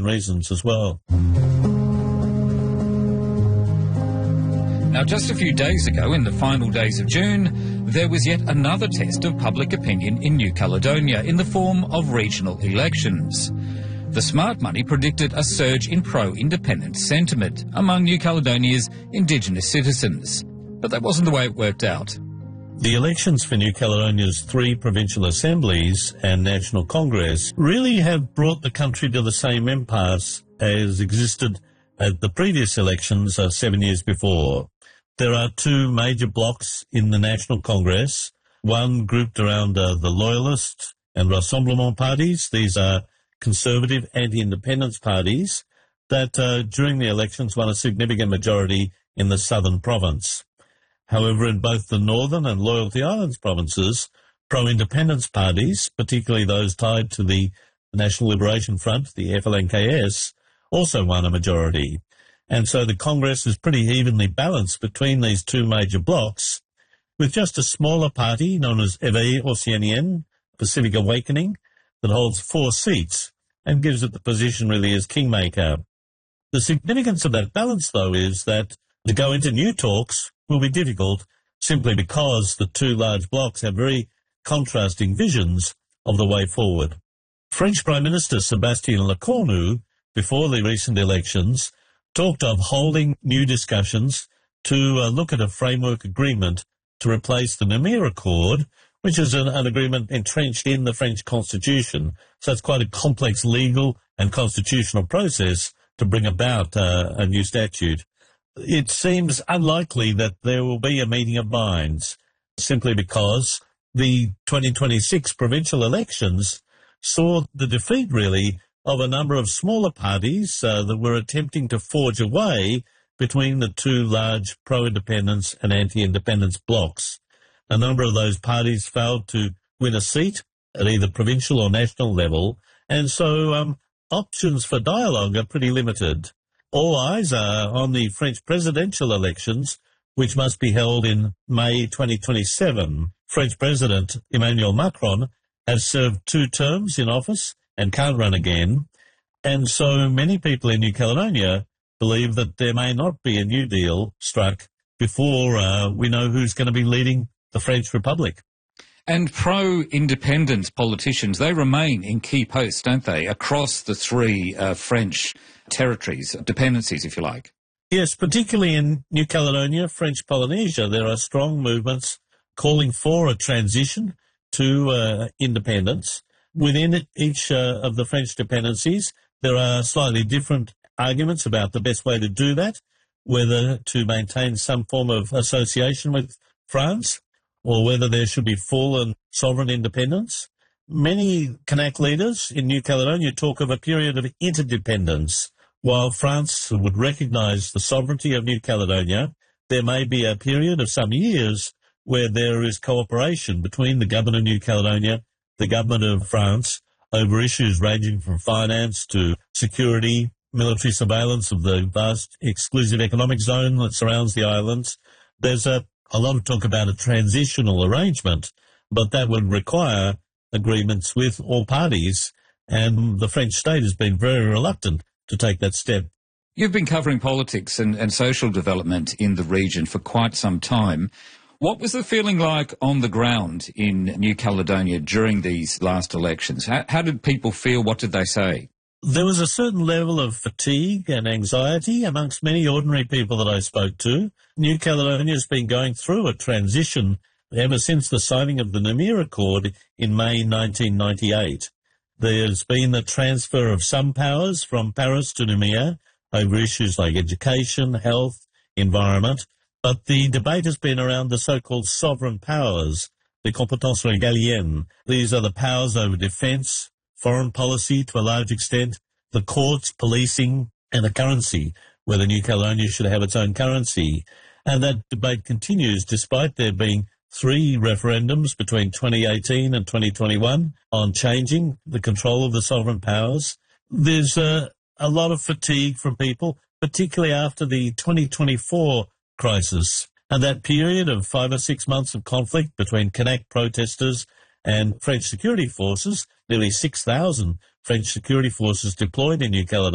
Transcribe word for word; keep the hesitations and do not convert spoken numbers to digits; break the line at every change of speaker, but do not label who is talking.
reasons as well.
Now, just a few days ago, in the final days of June, there was yet another test of public opinion in New Caledonia in the form of regional elections. The smart money predicted a surge in pro-independence sentiment among New Caledonia's Indigenous citizens. But that wasn't the way it worked out.
The elections for New Caledonia's three provincial assemblies and National Congress really have brought the country to the same impasse as existed at the previous elections uh, seven years before. There are two major blocs in the National Congress, one grouped around uh, the Loyalist and Rassemblement parties. These are conservative anti-independence parties that uh, during the elections won a significant majority in the southern province. However, in both the Northern and Loyalty Islands provinces, pro-independence parties, particularly those tied to the National Liberation Front, the F L N K S, also won a majority. And so the Congress is pretty evenly balanced between these two major blocs, with just a smaller party known as Éveil Océanien, Pacific Awakening, that holds four seats and gives it the position really as kingmaker. The significance of that balance, though, is that to go into new talks will be difficult simply because the two large blocs have very contrasting visions of the way forward. French Prime Minister Sébastien Lecornu, before the recent elections, talked of holding new discussions to uh, look at a framework agreement to replace the Namur Accord, which is an, an agreement entrenched in the French Constitution. So it's quite a complex legal and constitutional process to bring about uh, a new statute. It seems unlikely that there will be a meeting of minds, simply because the twenty twenty-six provincial elections saw the defeat, really, of a number of smaller parties uh, that were attempting to forge a way between the two large pro-independence and anti-independence blocs. A number of those parties failed to win a seat at either provincial or national level, and so um, options for dialogue are pretty limited. All eyes are on the French presidential elections, which must be held in May twenty twenty-seven. French President Emmanuel Macron has served two terms in office and can't run again, and so many people in New Caledonia believe that there may not be a new deal struck before uh, we know who's going to be leading the French Republic.
And pro-independence politicians, they remain in key posts, don't they, across the three uh, French territories, dependencies, if you like?
Yes, particularly in New Caledonia, French Polynesia, there are strong movements calling for a transition to uh, independence. Within each uh, of the French dependencies, there are slightly different arguments about the best way to do that, whether to maintain some form of association with France or whether there should be full and sovereign independence. Many Kanak leaders in New Caledonia talk of a period of interdependence. While France would recognise the sovereignty of New Caledonia, there may be a period of some years where there is cooperation between the government of New Caledonia, the government of France, over issues ranging from finance to security, military surveillance of the vast exclusive economic zone that surrounds the islands. There's a, a lot of talk about a transitional arrangement, but that would require agreements with all parties, and the French state has been very reluctant to take that step.
You've been covering politics and, and social development in the region for quite some time. What was the feeling like on the ground in New Caledonia during these last elections? How, how did people feel? What did they say?
There was a certain level of fatigue and anxiety amongst many ordinary people that I spoke to. New Caledonia has been going through a transition ever since the signing of the Namur Accord in May nineteen ninety-eight. There's been the transfer of some powers from Paris to Nouméa over issues like education, health, environment, but the debate has been around the so-called sovereign powers, the compétences régaliennes. These are the powers over defence, foreign policy to a large extent, the courts, policing, and the currency, whether New Caledonia should have its own currency. And that debate continues despite there being three referendums between twenty eighteen and twenty twenty-one on changing the control of the sovereign powers. There's a, a lot of fatigue from people, particularly after the twenty twenty-four crisis. And that period of five or six months of conflict between Kanak protesters and French security forces, nearly six thousand French security forces deployed in New Caledonia,